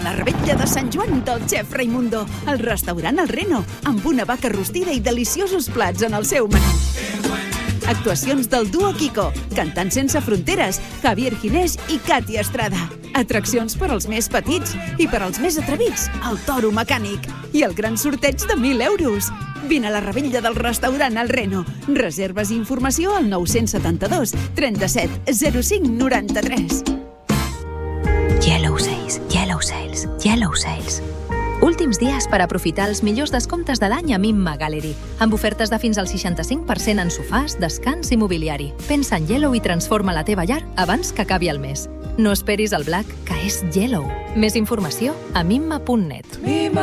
la revetlla de Sant Joan del xef Raimundo, al restaurant El Reno, amb una vaca rostida i deliciosos plats en el seu menú. Actuacions del duo Kiko, Cantant sense fronteres, Javier Ginés i Katia Estrada. Atraccions per als més petits i per als més atrevits, el toro mecànic i el gran sorteig de 1.000 euros. Vine a la revetlla del restaurant El Reno. Reserves i informació al 972 37 05 93. Yellow Sales, Yellow Sales, Yellow Sales. Últims dies per aprofitar els millors descomptes de l'any a Mimma Gallery, amb ofertes de fins al 65% en sofàs, descans i mobiliari. Pensa en Yellow i transforma la teva llar abans que acabi el mes. No esperis el Black, que és Yellow. Més informació a mimma.net.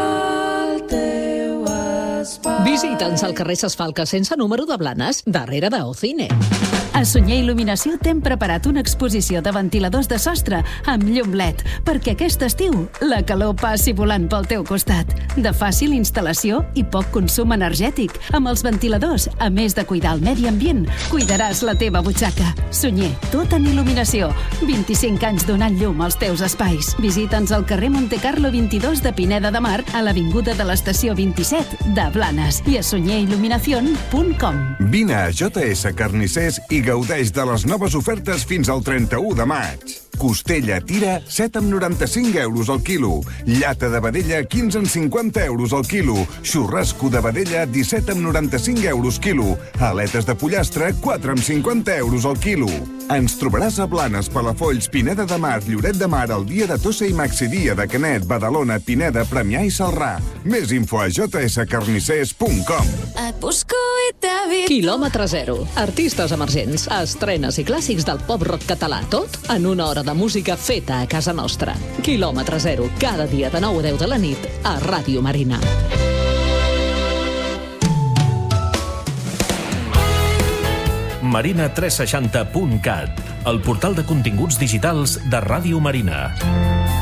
Visita'ns al carrer Ses Falques sense número de Blanes, darrere d'Ocine. A Sunyer Il·luminació t'hem preparat una exposició de ventiladors de sostre amb llum LED, perquè aquest estiu la calor passi volant pel teu costat. De fàcil instal·lació i poc consum energètic. Amb els ventiladors, a més de cuidar el medi ambient, cuidaràs la teva butxaca. Sunyer, tot en il·luminació. 25 anys donant llum als teus espais. Visita'ns al carrer Montecarlo 22 de Pineda de Mar, a l'avinguda de l'estació 27 de Blanes i a sunyerilluminacion.com. Vine a JS Carnissers i gaudeix de les noves ofertes fins al 31 de maig. Costella tira, 7,95 euros al quilo. Llata de vedella, 15,50 euros al quilo. Xurrasco de vedella, 17,95 euros quilo. Aletes de pollastre, 4,50 euros al quilo. Ens trobaràs a Blanes, Palafolls, Pineda de Mar, Lloret de Mar, el dia de Tossa i Maxidia, de Canet, Badalona, Pineda, Premià i Celrà. Més info a jscarnissers.com. Quilòmetre zero. Artistes emergents, estrenes i clàssics del pop-rock català. Tot en una hora de música feta a casa nostra. Quilòmetre zero, cada dia de 9 a 10 de la nit a Ràdio Marina. Marina360.cat, el portal de continguts digitals de Ràdio Marina.